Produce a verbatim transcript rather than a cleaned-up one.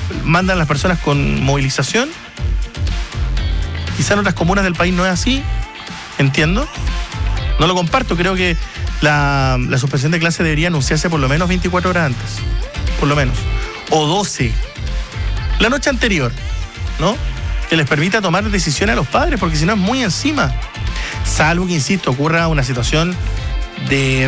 mandan a las personas con movilización. Quizá en otras comunas del país no es así, entiendo. No lo comparto, creo que la, la suspensión de clase debería anunciarse por lo menos veinticuatro horas antes, por lo menos, o doce, la noche anterior, ¿no? Que les permita tomar decisiones a los padres, porque si no es muy encima. Salvo que, insisto, ocurra una situación de